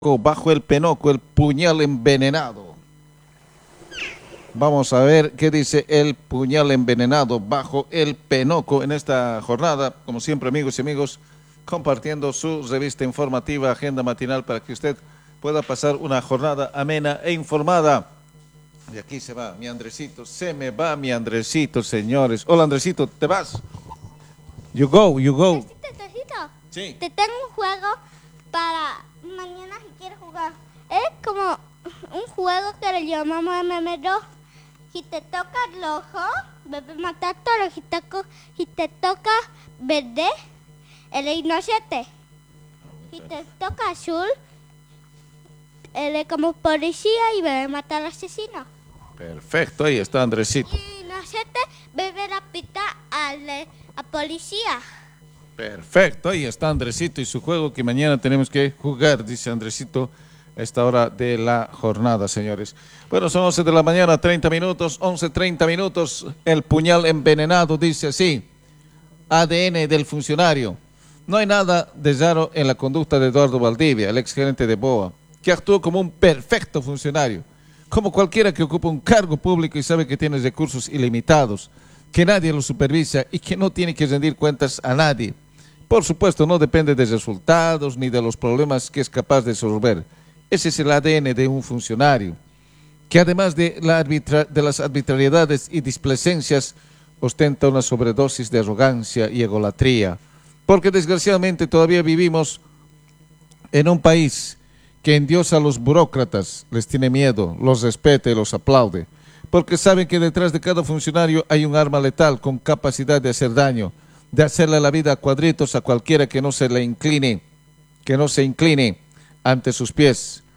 bajo el penoco, el puñal envenenado. Vamos a ver qué dice el puñal envenenado bajo el penoco en esta jornada. Como siempre, amigos y amigos, compartiendo su revista informativa, agenda matinal, para que usted pueda pasar una jornada amena e informada. Y aquí se va mi Andresito, se me va mi Andresito, señores. Hola, Andresito, ¿te vas? You go, you go. Sí. Te tengo un juego para mañana si quieres jugar. Es como un juego que le llamamos MM2. Si te toca rojo, bebé matar toro. Si te toca verde, el inocente. Si te toca azul, él es como policía y bebé matar al asesino. Perfecto, ahí está Andresito. Y inocente, bebé la pita a policía. Perfecto, ahí está Andresito y su juego que mañana tenemos que jugar, dice Andresito, a esta hora de la jornada, señores. Bueno, son 11 de la mañana, 30 minutos, 11:30 minutos. El puñal envenenado dice así: ADN del funcionario. No hay nada de raro en la conducta de Eduardo Valdivia, el exgerente de BOA, que actuó como un perfecto funcionario, como cualquiera que ocupa un cargo público y sabe que tiene recursos ilimitados, que nadie lo supervisa y que no tiene que rendir cuentas a nadie. Por supuesto, no depende de resultados ni de los problemas que es capaz de resolver. Ese es el ADN de un funcionario, que además de las arbitrariedades y displacencias, ostenta una sobredosis de arrogancia y egolatría. Porque desgraciadamente todavía vivimos en un país que endiosa a los burócratas, les tiene miedo, los respeta y los aplaude, porque saben que detrás de cada funcionario hay un arma letal con capacidad de hacer daño, de hacerle la vida a cuadritos a cualquiera que no se incline ante sus pies.